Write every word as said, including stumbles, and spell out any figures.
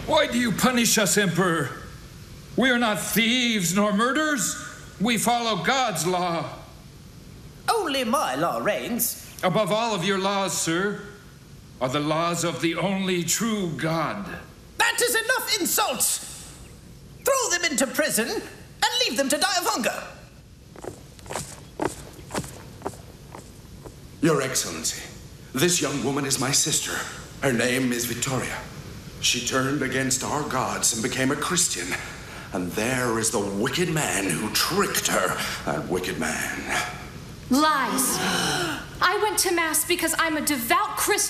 Why do you punish us, Emperor? We are not thieves nor murderers. We follow God's law. Only my law reigns. Above all of your laws, sir, are the laws of the only true God. That is enough insults! Throw them into prison and leave them to die of hunger. Your Excellency, this young woman is my sister. Her name is Victoria. She turned against our gods and became a Christian. And there is the wicked man who tricked her. That wicked man. Lies. I went to Mass because I'm a devout Christian.